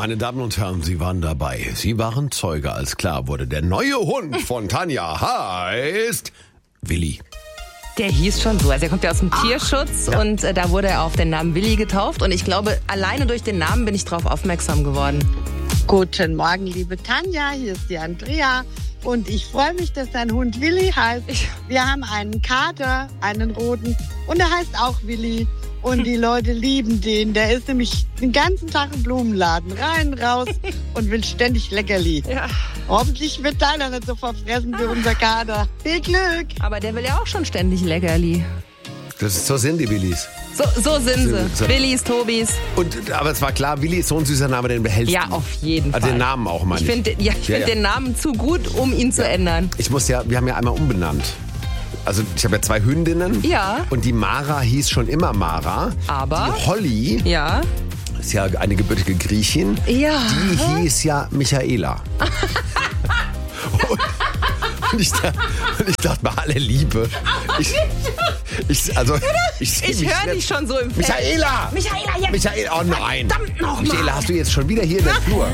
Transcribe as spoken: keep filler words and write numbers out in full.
Meine Damen und Herren, Sie waren dabei. Sie waren Zeuge, als klar wurde, der neue Hund von Tanja heißt Willi. Der hieß schon so. Also er kommt ja aus dem Tierschutz ja. und äh, da wurde er auf den Namen Willi getauft. Und ich glaube, alleine durch den Namen bin ich drauf aufmerksam geworden. Guten Morgen, liebe Tanja, hier ist die Andrea. Und ich freue mich, dass dein Hund Willi heißt. Wir haben einen Kater, einen roten, und er heißt auch Willi. Und die Leute lieben den. Der ist nämlich den ganzen Tag im Blumenladen. Rein, raus und will ständig Leckerli. Ja. Hoffentlich wird deiner nicht so verfressen wie unser Kater. Viel Glück! Aber der will ja auch schon ständig Leckerli. Das ist, so sind die Willis. So, so sind sie. So. Willis, Tobis. Und, aber es war klar, Willi ist so ein süßer Name, den behältst Ja, du. auf jeden Also Fall. den Namen auch mal Ich finde ja, ich Ja, find ja. den Namen zu gut, um ihn zu ändern. Ich muss ja, wir haben ja einmal umbenannt. Also ich habe ja zwei Hündinnen. Ja. Und die Mara hieß schon immer Mara. Aber? Die Holly Ja. ist ja eine gebürtige Griechin. Ja. Die hieß ja Michaela. und, und, ich, da- und ich dachte, bei aller Liebe. Ich, ich, also, ich seh Ich mich höre nicht- dich schon so im Feld. Michaela! Michaela, jetzt. Michaela, oh nein. Verdammt noch mal. Michaela, hast du jetzt schon wieder hier in der Flur?